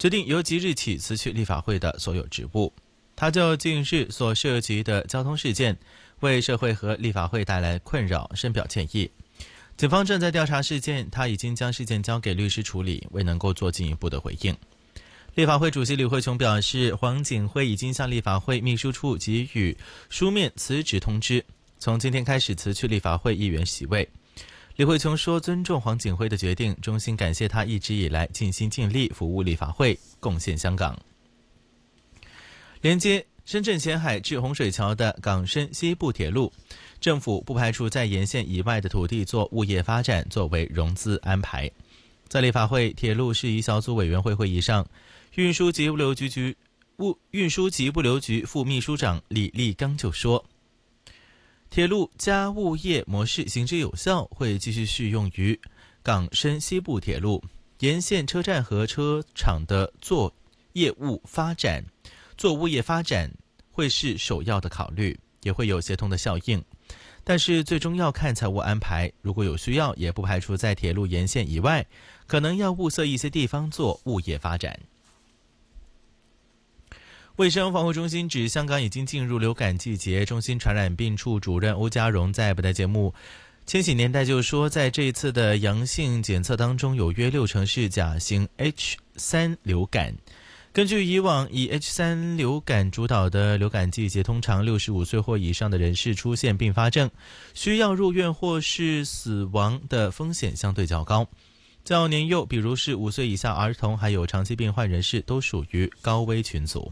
决定由即日起辞去立法会的所有职务。他就近日所涉及的交通事件，为社会和立法会带来困扰，深表歉意。警方正在调查事件，他已经将事件交给律师处理，未能够做进一步的回应。立法会主席李慧琼表示，黄锦辉已经向立法会秘书处给予书面辞职通知，从今天开始辞去立法会议员席位。李慧琼说，尊重黄锦辉的决定，衷心感谢他一直以来尽心尽力服务立法会，贡献香港。连接深圳前海至洪水桥的港深西部铁路，政府不排除在沿线以外的土地做物业发展作为融资安排。在立法会铁路事宜小组委员会会议上，运输及物流局副秘书长李立刚就说，铁路加物业模式行之有效，会继续适用于港深西部铁路沿线车站和车厂的做物业发展会是首要的考虑，也会有协同的效应。但是最终要看财务安排，如果有需要，也不排除在铁路沿线以外，可能要物色一些地方做物业发展。卫生防护中心指，香港已经进入流感季节。中心传染病处主任欧家荣在本台节目《千禧年代》就说，在这一次的阳性检测当中，有约60%是甲型 H3 流感。根据以往以 H3 流感主导的流感季节，通常65岁或以上的人士出现并发症，需要入院或是死亡的风险相对较高。较年幼，比如是5岁以下儿童，还有长期病患人士，都属于高危群组。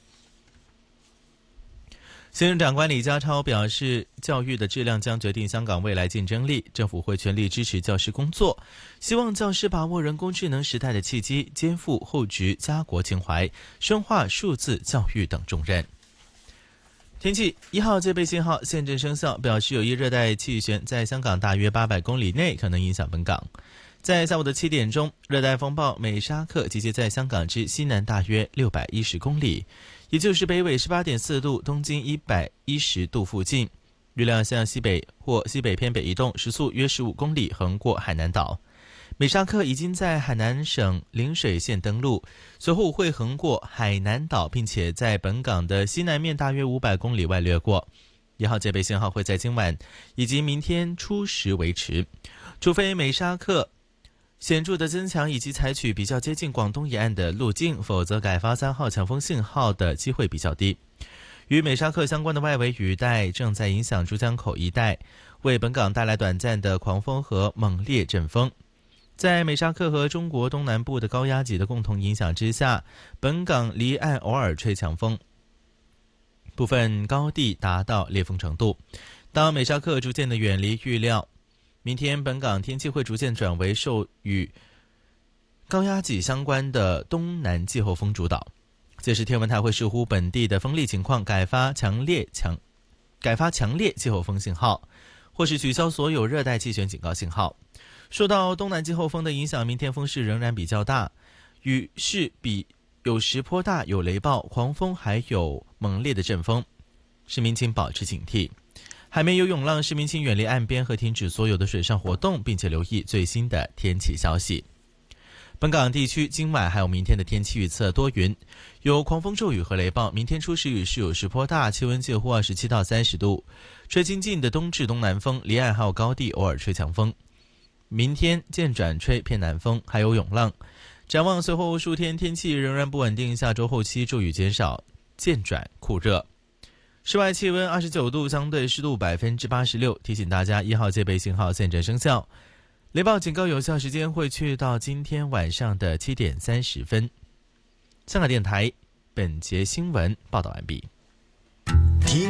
行政长官李家超表示，教育的质量将决定香港未来竞争力，政府会全力支持教师工作，希望教师把握人工智能时代的契机，肩负厚植家国情怀，深化数字教育等重任。天气，1号戒备信号现正生效，表示有一热带气旋在香港大约800公里内可能影响本港。在下午的7点钟，热带风暴美沙克集结在香港之西南大约610公里，也就是北纬18.4度、东经110度附近，预料向西北或西北偏北移动，时速约15公里，横过海南岛。美沙克已经在海南省陵水县登陆，随后会横过海南岛，并且在本港的西南面大约500公里外掠过。1号戒备信号会在今晚以及明天初时维持，除非美沙克显著的增强以及采取比较接近广东沿岸的路径，否则改发3号强风信号的机会比较低。与美沙克相关的外围雨带正在影响珠江口一带，为本港带来短暂的狂风和猛烈阵风。在美沙克和中国东南部的高压脊的共同影响之下，本港离岸偶尔吹强风，部分高地达到烈风程度。当美沙克逐渐的远离，预料明天本港天气会逐渐转为受与高压脊相关的东南季候风主导，届时天文台会视乎本地的风力情况改发强烈季候风信号，或是取消所有热带气旋警告信号。受到东南季候风的影响，明天风势仍然比较大，雨势比有时颇大，有雷暴、狂风还有猛烈的阵风，市民请保持警惕。海面有涌浪，市民请远离岸边和停止所有的水上活动，并且留意最新的天气消息。本港地区今晚还有明天的天气预测多云，有狂风骤雨和雷暴，明天初时雨势有时颇大，气温介乎27到30度，吹清劲的东至东南风，离岸还有高地偶尔吹强风。明天渐转吹偏南风，还有涌浪。展望随后数天天气仍然不稳定，下周后期骤雨减少，渐转酷热。室外气温29度，相对湿度86%。提醒大家，1号戒备信号现正生效，雷暴警告有效时间会去到今天晚上的7点30分。香港电台本节新闻报道完毕。 听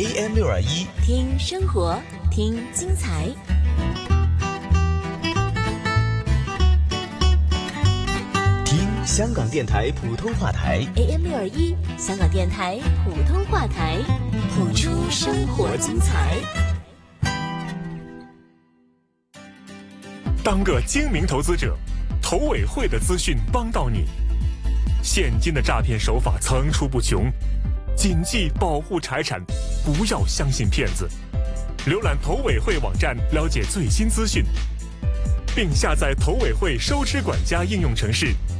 AM621， 听生活，听精彩。 听香港电台普通话台 AM621，香港电台普通话台，谱出生活精彩。 当个精明投资者，投委会的资讯帮到你。现今的诈骗手法层出不穷，谨记保护财产，不要相信骗子。浏览投委会网站了解最新资讯，并下载投委会收支管家应用程式，